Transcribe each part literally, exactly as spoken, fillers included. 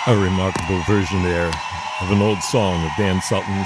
A remarkable version there of an old song of Dan Sultan's,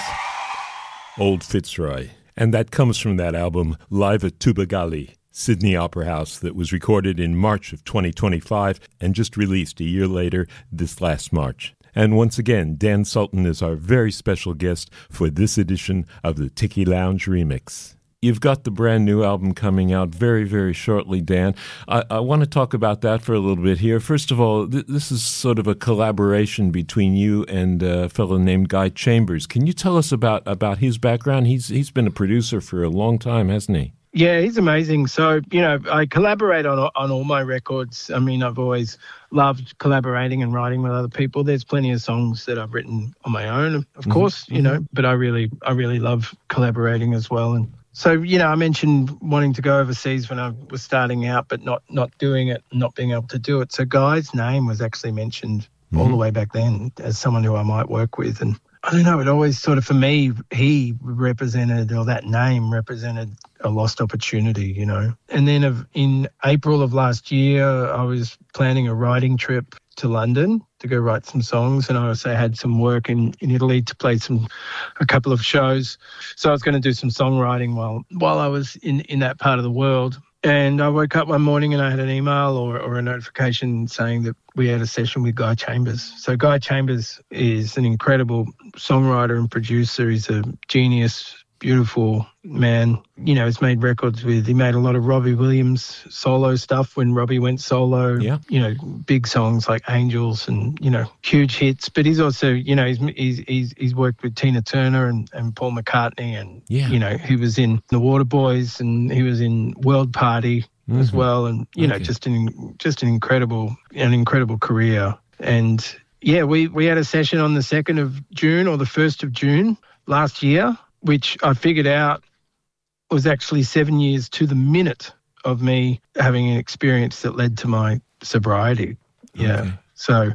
Old Fitzroy. And that comes from that album, Live at Tubagali, Sydney Opera House, that was recorded in March of twenty twenty-five and just released a year later this last March. And once again, Dan Sultan is our very special guest for this edition of the Tiki Lounge Remix. You've got the brand new album coming out very, very shortly, Dan. I, I want to talk about that for a little bit here. First of all, th- this is sort of a collaboration between you and a fellow named Guy Chambers. Can you tell us about, about his background? He's He's been a producer for a long time, hasn't he? Yeah, he's amazing. So, you know, I collaborate on on all my records. I mean, I've always loved collaborating and writing with other people. There's plenty of songs that I've written on my own, of mm-hmm. course, you mm-hmm. know, but I really, I really love collaborating as well. And so, you know, I mentioned wanting to go overseas when I was starting out, but not, not doing it, not being able to do it. So Guy's name was actually mentioned mm-hmm. all the way back then as someone who I might work with. And I don't know, it always sort of, for me, he represented, or that name represented a lost opportunity, you know. And then of, in April of last year, I was planning a writing trip to London to go write some songs, and I also had some work in, in Italy to play some a couple of shows. So I was going to do some songwriting while while I was in, in that part of the world. And I woke up one morning and I had an email or, or a notification saying that we had a session with Guy Chambers. So Guy Chambers is an incredible songwriter and producer. He's a genius, beautiful man. You know, he's made records with, he made a lot of Robbie Williams solo stuff when Robbie went solo. Yeah. You know, big songs like Angels and, you know, huge hits. But he's also, you know, he's he's he's, he's worked with Tina Turner and, and Paul McCartney, and, yeah. you know, he was in The Waterboys and he was in World Party mm-hmm. as well. And, you okay. know, just an just an incredible, an incredible career. And yeah, we, we had a session on the second of June or the first of June last year, which I figured out was actually seven years to the minute of me having an experience that led to my sobriety. Yeah. Okay. So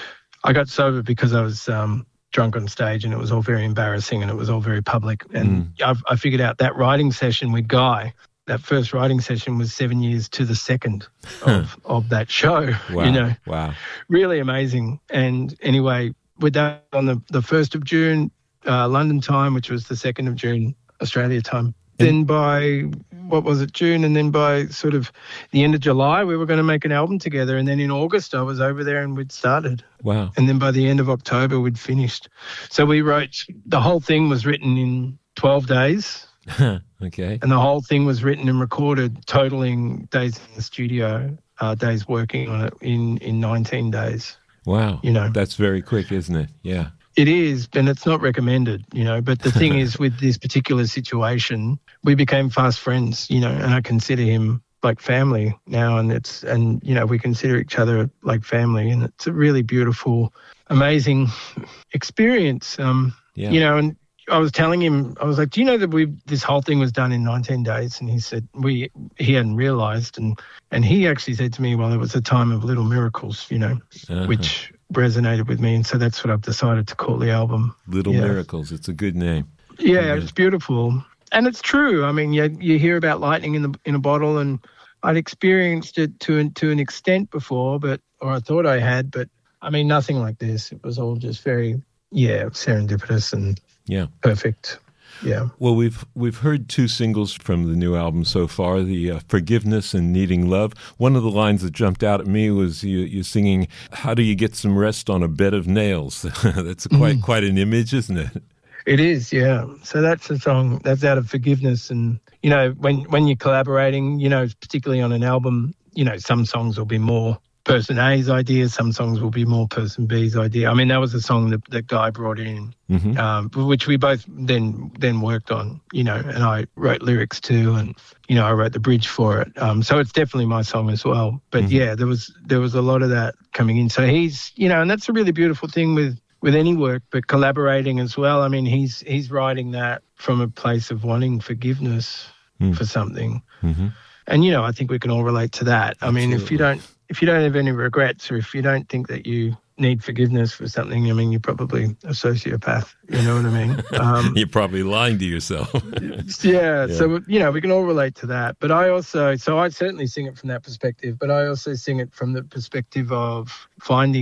I got sober because I was um, drunk on stage, and it was all very embarrassing and it was all very public. And mm. I, I figured out that writing session with Guy, that first writing session was seven years to the second of, of that show. Wow. You know, wow. Really amazing. And anyway, with that on the, the first of June, Uh, London time, which was the second of June, Australia time. Then by, what was it, June, and then by sort of the end of July, we were going to make an album together. And then in August, I was over there and we'd started. Wow. And then by the end of October, we'd finished. So we wrote, the whole thing was written in twelve days. Okay. And the whole thing was written and recorded, totaling days in the studio, uh, days working on it in, in nineteen days. Wow. You know, that's very quick, isn't it? Yeah. It is, and it's not recommended, you know, but the thing is, with this particular situation, we became fast friends, you know, and I consider him like family now, and it's, and, you know, we consider each other like family, and it's a really beautiful, amazing experience, um, yeah. you know, and I was telling him, I was like, do you know that we, this whole thing was done in nineteen days? And he said, we, he hadn't realised, and, and he actually said to me, well, it was a time of little miracles, you know, uh-huh. which resonated with me, and so that's what I've decided to call the album. Little yeah. Miracles. It's a good name. Yeah, yeah, it's beautiful, and it's true. I mean, you you hear about lightning in the in a bottle, and I'd experienced it to an, to an extent before, but or I thought I had, but I mean, nothing like this. It was all just very yeah serendipitous and yeah perfect. Yeah. Well, we've we've heard two singles from the new album so far, the uh, Forgiveness and Needing Love. One of the lines that jumped out at me was you, you singing, how do you get some rest on a bed of nails? That's quite mm. quite an image, isn't it? It is, yeah. So that's a song that's out of forgiveness. And, you know, when, when you're collaborating, you know, particularly on an album, you know, some songs will be more person A's idea, some songs will be more person B's idea. I mean, that was a song that, that Guy brought in, mm-hmm. um, which we both then then worked on, you know, and I wrote lyrics too, and, you know, I wrote the bridge for it. Um, so it's definitely my song as well. But mm-hmm. yeah, there was there was a lot of that coming in. So he's, you know, and that's a really beautiful thing with, with any work, but collaborating as well. I mean, he's he's writing that from a place of wanting forgiveness mm. for something. Mm-hmm. And, you know, I think we can all relate to that. I Absolutely. mean, if you don't if you don't have any regrets, or if you don't think that you need forgiveness for something, I mean, you're probably a sociopath. You know what I mean? Um, you're probably lying to yourself. yeah, yeah. So, you know, we can all relate to that. But I also, so I certainly sing it from that perspective, but I also sing it from the perspective of finding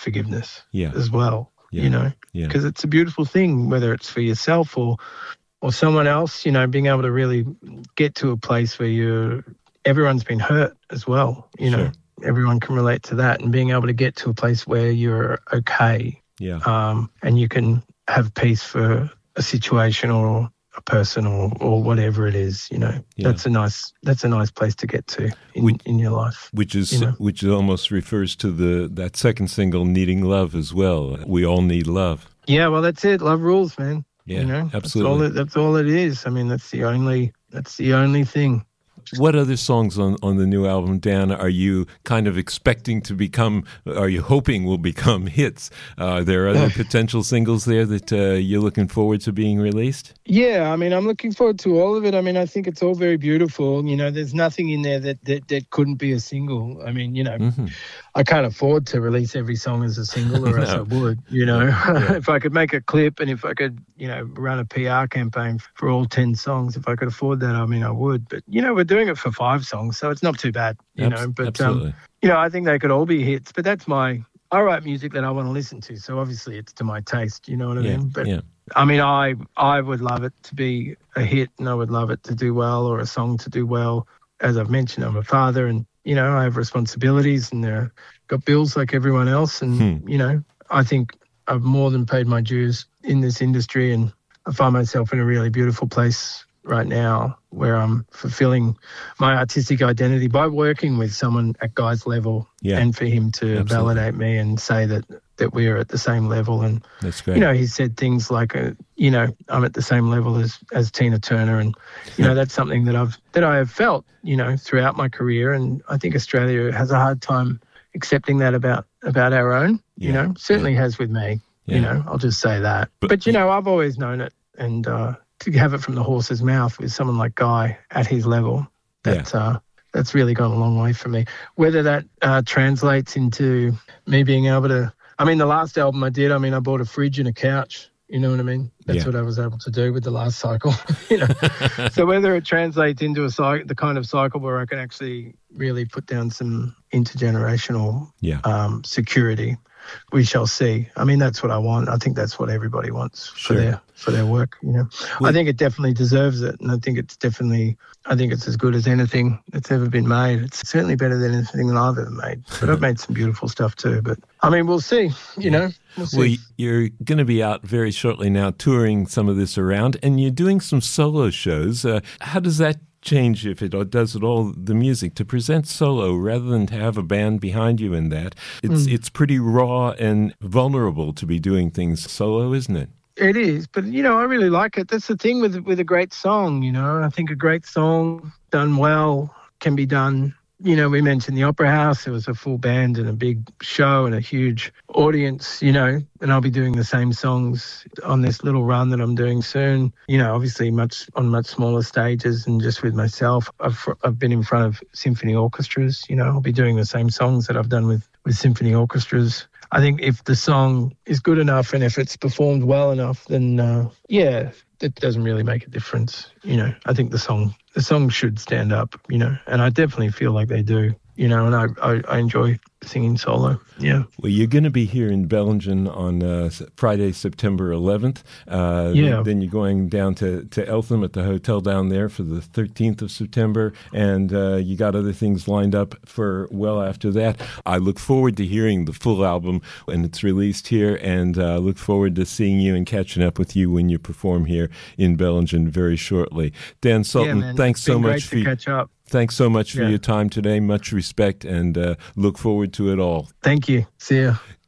forgiveness yeah. as well, yeah. you know, yeah. because it's a beautiful thing, whether it's for yourself or or someone else, you know, being able to really get to a place where you're, everyone's been hurt as well, you sure. know, everyone can relate to that, and being able to get to a place where you're okay, yeah, um, and you can have peace for a situation or a person or, or whatever it is, you know, yeah. that's a nice, that's a nice place to get to in, which, in your life. Which is, you know? which almost refers to the, that second single, Needing Love as well. We all need love. Yeah, well, that's it. Love rules, man. Yeah, you know, absolutely. That's all, it, that's all it is. I mean, that's the only, that's the only thing. What other songs on, on the new album, Dan, are you kind of expecting to become, are you hoping will become hits? Uh, are there other potential singles there that uh, you're looking forward to being released? Yeah, I mean, I'm looking forward to all of it. I mean, I think it's all very beautiful. You know, there's nothing in there that, that, that couldn't be a single. I mean, you know, mm-hmm. I can't afford to release every song as a single, or no. else I would, you know. Yeah. Yeah. If I could make a clip and if I could, you know, run a P R campaign for all ten songs, if I could afford that, I mean, I would. But, you know, we're doing it for five songs, so it's not too bad, you Abs- know. But, absolutely. Um, you know, I think they could all be hits, but that's my, I write music that I want to listen to, so obviously it's to my taste, you know what I yeah. mean? But, yeah. I mean, I I would love it to be a hit, and I would love it to do well, or a song to do well. As I've mentioned, I'm a father, and, you know, I have responsibilities, and I've got bills like everyone else. And, hmm. you know, I think I've more than paid my dues in this industry, and I find myself in a really beautiful place right now where I'm fulfilling my artistic identity by working with someone at Guy's level, yeah. and for him to Absolutely. validate me and say that, that we are at the same level. And, that's great. You know, he said things like, uh, you know, I'm at the same level as, as Tina Turner. And, you know, that's something that I've, that I have felt, you know, throughout my career. And I think Australia has a hard time accepting that about, about our own, yeah. you know, certainly yeah. has with me, yeah. you know, I'll just say that. But, but you know, I've always known it. And, uh, to have it from the horse's mouth with someone like Guy at his level, that, yeah. uh, that's really gone a long way for me. Whether that uh, translates into me being able to, I mean, the last album I did, I mean, I bought a fridge and a couch, you know what I mean? That's yeah. what I was able to do with the last cycle, you know. So whether it translates into a cycle, the kind of cycle where I can actually really put down some intergenerational yeah. um, security, we shall see. I mean, that's what I want. I think that's what everybody wants sure. for their for their work, you know. Well, I think it definitely deserves it, and I think it's definitely, I think it's as good as anything that's ever been made. It's certainly better than anything that I've ever made. But I've made some beautiful stuff too. But I mean, we'll see. You yeah. know, we'll see. Well, you're going to be out very shortly now, touring some of this around, and you're doing some solo shows. Uh, how does that change, if it does at all, the music to present solo rather than to have a band behind you in that? It's mm. it's pretty raw and vulnerable to be doing things solo, isn't it? It is, but, you know, I really like it. That's the thing with with a great song, you know. I think a great song done well can be done, you know, we mentioned the Opera House. It was a full band and a big show and a huge audience, you know, and I'll be doing the same songs on this little run that I'm doing soon, you know, obviously much on much smaller stages and just with myself. I've I've been in front of symphony orchestras, you know, I'll be doing the same songs that I've done with, with symphony orchestras. I think if the song is good enough and if it's performed well enough, then, uh, yeah, it doesn't really make a difference. You know, I think the song the song should stand up, you know, and I definitely feel like they do, you know, and I, I, I enjoy singing solo, yeah. Well, you're going to be here in Bellingen on uh, Friday, September eleventh. Uh, yeah. Then you're going down to, to Eltham at the hotel down there for the thirteenth of September, and uh, you got other things lined up for well after that. I look forward to hearing the full album when it's released here, and uh, look forward to seeing you and catching up with you when you perform here in Bellingen very shortly. Dan Sultan, yeah, thanks it's so been much great for to catch up. Thanks so much for yeah. your time today. Much respect, and uh, look forward to it all. Thank you. See ya.